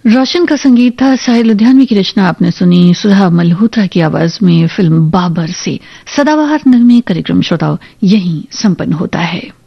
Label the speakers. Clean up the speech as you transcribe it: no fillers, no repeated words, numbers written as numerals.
Speaker 1: रोशन का संगीत था, साहिर लुधियानवी की रचना आपने सुनी सुधा मल्होत्रा की आवाज में फिल्म बाबर से। सदाबहार नगमे कार्यक्रम श्रोताओं यहीं संपन्न होता है।